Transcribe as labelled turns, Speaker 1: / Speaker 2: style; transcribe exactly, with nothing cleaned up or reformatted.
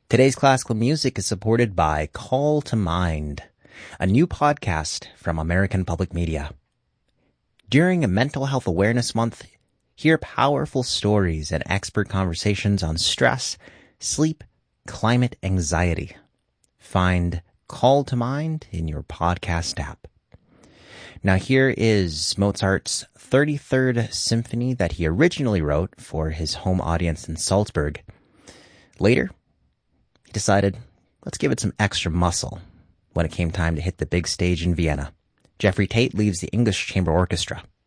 Speaker 1: Today's classical music is supported by Call to Mind, a new podcast from American Public Media. During a Mental Health Awareness Month, hear powerful stories and expert conversations on stress, sleep, climate anxiety. Find Call to Mind in your podcast app. Now here is Mozart's thirty-third Symphony that he originally wrote for his home audience in Salzburg. Later, he decided, let's give it some extra muscle when it came time to hit the big stage in Vienna. Jeffrey Tate leaves the English Chamber Orchestra.